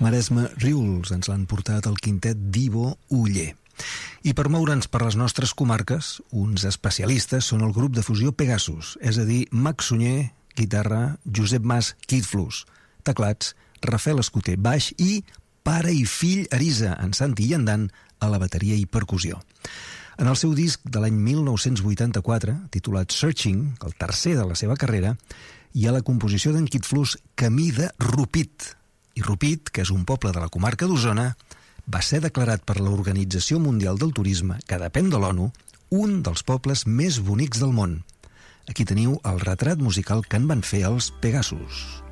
Maresme Riuls ens l'han portat el quintet d'Ivo Uller. I per moure'ns per les nostres comarques, uns especialistes són el grup de fusió Pegasus, és a dir, Max Sunyer, guitarra, Josep Mas, Kidflus, teclats, Rafael Escoter, baix i pare i fill Arisa, en Santi i en Dan, a la bateria i percussió. En el seu disc de l'any 1984, titulat Searching, el tercer de la seva carrera, hi ha la composició d'en Kidflus Camí de Rupit. I Rupit, que és un poble de la comarca d'Osona, va ser declarat per l'Organització Mundial del Turisme, que depèn de l'ONU, un dels pobles més bonics del món. Aquí teniu el retrat musical que en van fer els Pegasus.